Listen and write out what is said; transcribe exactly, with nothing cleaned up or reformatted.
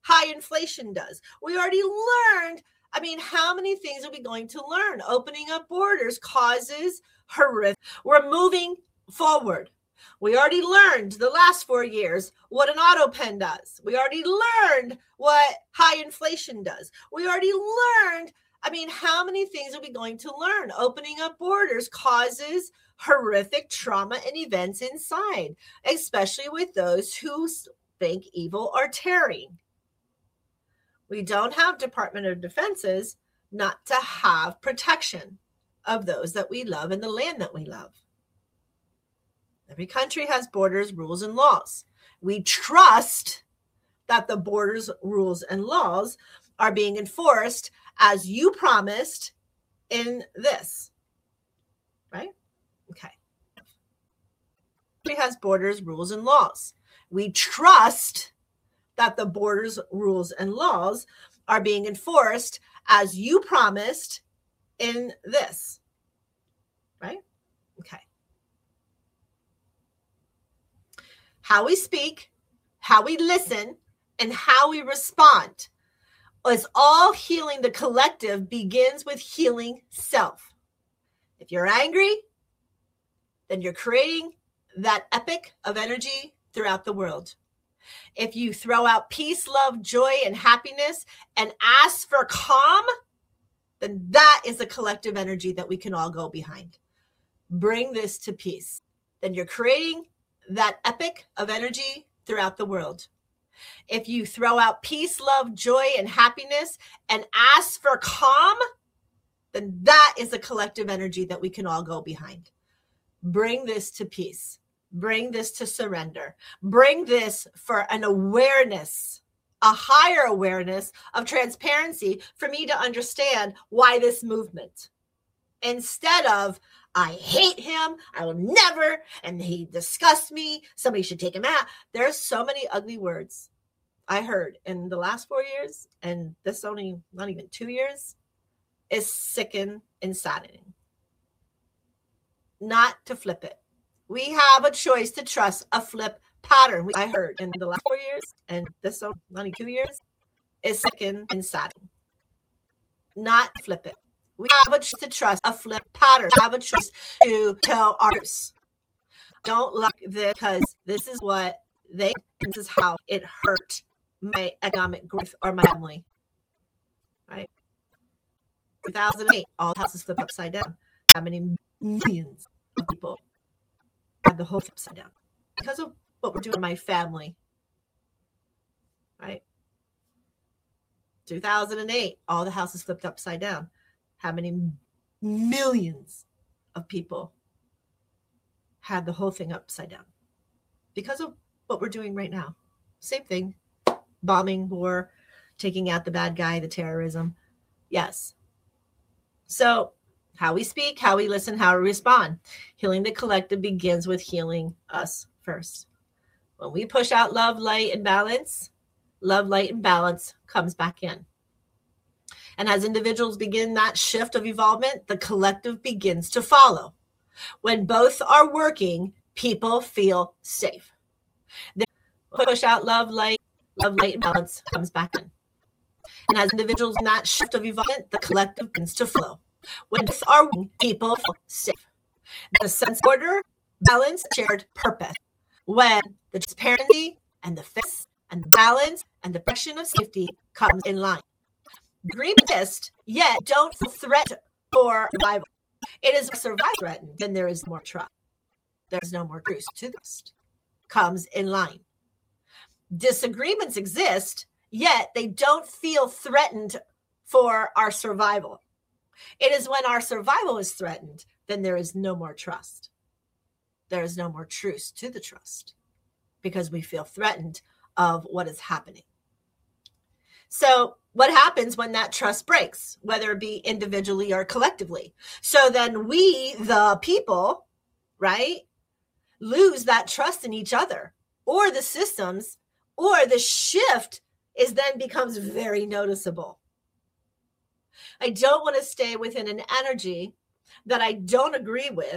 high inflation does. We already learned. I mean, how many things are we going to learn? Opening up borders causes horrific. We're moving forward. We already learned the last four years what an auto pen does. We already learned what high inflation does. We already learned. I mean, how many things are we going to learn? Opening up borders causes horrific trauma and events inside, especially with those who think evil are tearing. We don't have Department of Defenses not to have protection of those that we love and the land that we love. Every country has borders, rules, and laws. We trust that the borders, rules, and laws are being enforced as you promised in this, right? Okay. It has borders, rules, and laws. We trust that the borders, rules, and laws are being enforced as you promised in this, right? Okay. How we speak, how we listen, and how we respond is all healing. The collective begins with healing self. If you're angry, then you're creating that epic of energy throughout the world. If you throw out peace, love, joy, and happiness and ask for calm, then that is a collective energy that we can all go behind. Bring this to peace. Then you're creating that epic of energy throughout the world. If you throw out peace, love, joy, and happiness and ask for calm, then that is a collective energy that we can all go behind. Bring this to peace. Bring this to surrender. Bring this for an awareness, a higher awareness of transparency for me to understand why this movement. Instead of, I hate him, I will never, and he disgusts me, somebody should take him out. There's so many ugly words I heard in the last four years, and this only not even two years, is sicken and saddening. Not to flip it. We have a choice to trust a flip pattern. I heard in the last four years, and this only not even two years, is sicken and saddening. Not flip it. We have a choice to trust a flip pattern. We have a choice to tell others. Don't like this because this is what they, this is how it hurt my economic growth or my family. Right? two thousand eight, all the houses flipped upside down. How many millions of people had the whole flip upside down? Because of what we're doing in my family. Right? two thousand eight, all the houses flipped upside down. How many millions of people had the whole thing upside down? Because of what we're doing right now. Same thing. Bombing, war, taking out the bad guy, the terrorism. Yes. So how we speak, how we listen, how we respond. Healing the collective begins with healing us first. When we push out love, light, and balance, love, light, and balance comes back in. And as individuals begin that shift of evolvement, the collective begins to follow. When both are working, people feel safe. They push out love, light, love, light, and balance comes back in. And as individuals in that shift of evolvement, the collective begins to flow. When both are working, people feel safe. The sense of order, balance, shared purpose. When the transparency and the fix and the balance and the protection of safety comes in line. Agree exist, yet don't threat for survival. It is a survival threatened, then there is more trust. There's no more truth to this. Comes in line. Disagreements exist, yet they don't feel threatened for our survival. It is when our survival is threatened, then there is no more trust. There is no more truth to the trust because we feel threatened of what is happening. So what happens when that trust breaks, whether it be individually or collectively? So then we, the people, right, lose that trust in each other or the systems, or the shift is then becomes very noticeable. I don't want to stay within an energy that I don't agree with